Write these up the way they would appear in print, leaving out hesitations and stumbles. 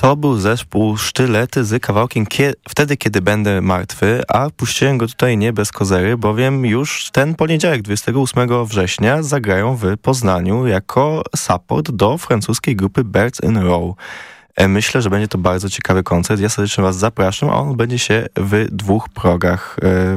To był zespół Sztylety z kawałkiem Wtedy, kiedy będę martwy, a puściłem go tutaj nie bez kozery, bowiem już ten poniedziałek, 28 września, zagrają w Poznaniu jako support do francuskiej grupy Birds in Row. Myślę, że będzie to bardzo ciekawy koncert. Ja serdecznie was zapraszam, a on będzie się w 2 progach.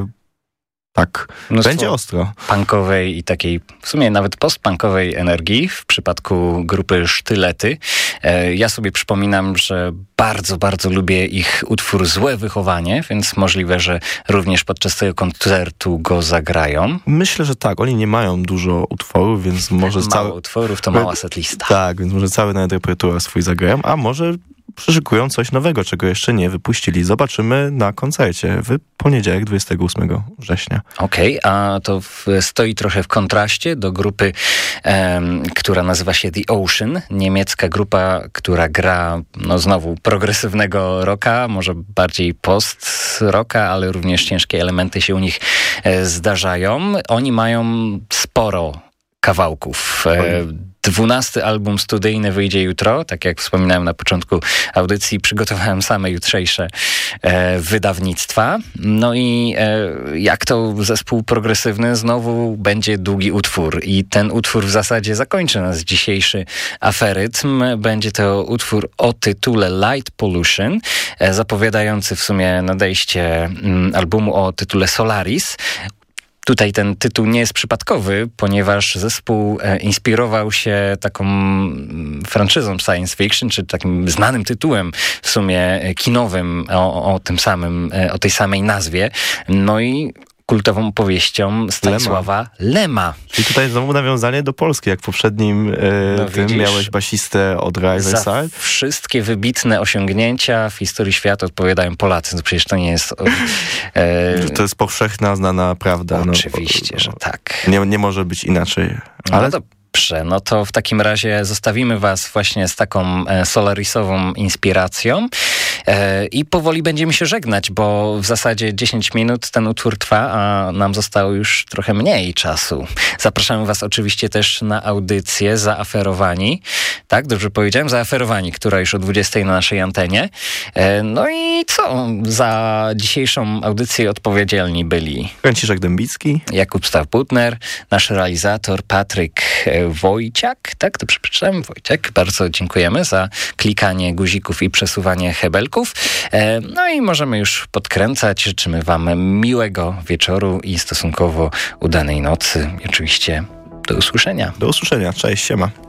Tak, Mnóstwo będzie ostro. punkowej i takiej w sumie nawet post-punkowej energii w przypadku grupy Sztylety. Ja sobie przypominam, że bardzo, bardzo lubię ich utwór Złe wychowanie, więc możliwe, że również podczas tego koncertu go zagrają. Myślę, że tak. Oni nie mają dużo utworów, więc może... Mało utworów to mała setlista. Tak, więc może cały nawet repertuar swój zagrają, a może przyszykują coś nowego, czego jeszcze nie wypuścili. Zobaczymy na koncercie w poniedziałek, 28 września. Okej, a to stoi trochę w kontraście do grupy, która nazywa się The Ocean. Niemiecka grupa, która gra, no znowu, progresywnego rocka, może bardziej post-rocka, ale również ciężkie elementy się u nich zdarzają. Oni mają sporo kawałków. 12 album studyjny wyjdzie jutro, tak jak wspominałem na początku audycji, przygotowałem same jutrzejsze wydawnictwa. No i jak to zespół progresywny, znowu będzie długi utwór i ten utwór w zasadzie zakończy nas dzisiejszy aferytm. Będzie to utwór o tytule Light Pollution, zapowiadający w sumie nadejście albumu o tytule Solaris. Tutaj ten tytuł nie jest przypadkowy, ponieważ zespół inspirował się taką franczyzą science fiction, czy takim znanym tytułem w sumie kinowym o tym samym, o tej samej nazwie. No i kultową powieścią Stanisława Lema. Czyli tutaj znowu nawiązanie do Polski, jak w poprzednim tym miałeś basistę od Rising Side. Wszystkie wybitne osiągnięcia w historii świata odpowiadają Polacy. No przecież to nie jest... To jest powszechna, znana prawda. Oczywiście, że tak. Nie może być inaczej. Ale... No to w takim razie zostawimy was właśnie z taką solarisową inspiracją i powoli będziemy się żegnać, bo w zasadzie 10 minut ten utwór trwa, a nam zostało już trochę mniej czasu. Zapraszamy was oczywiście też na audycję Zaaferowani. Tak, dobrze powiedziałem? Zaaferowani, która już o 20 na naszej antenie. No i co? Za dzisiejszą audycję odpowiedzialni byli Franciszek Dębicki, Jakub Stach-Butner, nasz realizator Patryk Wojciak, tak? Dobrze przeczytałem? Wojciak. Bardzo dziękujemy za klikanie guzików i przesuwanie hebelków. No i możemy już podkręcać. Życzymy wam miłego wieczoru i stosunkowo udanej nocy. I oczywiście do usłyszenia. Do usłyszenia. Cześć, siema.